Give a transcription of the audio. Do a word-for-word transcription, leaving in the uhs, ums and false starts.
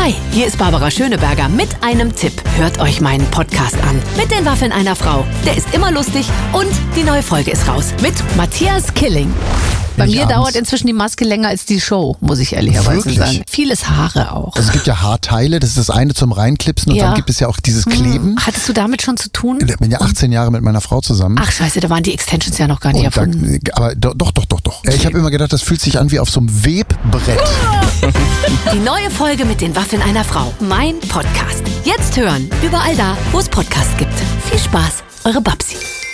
Hi, hier ist Barbara Schöneberger mit einem Tipp. Hört euch meinen Podcast an. Mit den Waffeln einer Frau. Der ist immer lustig und die neue Folge ist raus. Mit Matthias Killing. Bei mir abends. dauert inzwischen die Maske länger als die Show, muss ich ehrlicherweise Wirklich? sagen. Vieles Haare auch. Also es gibt ja Haarteile, das ist das eine zum Reinklipsen und Ja. dann gibt es ja auch dieses Kleben. Hattest du damit schon zu tun? Ich bin ja achtzehn Jahre mit meiner Frau zusammen. Ach scheiße, da waren die Extensions ja noch gar nicht Und da, erfunden. aber do- doch, doch, doch, doch. Ich habe immer gedacht, das fühlt sich an wie auf so einem Webbrett. Die neue Folge mit den Waffeln einer Frau. Mein Podcast. Jetzt hören. Überall da, wo es Podcasts gibt. Viel Spaß. Eure Babsi.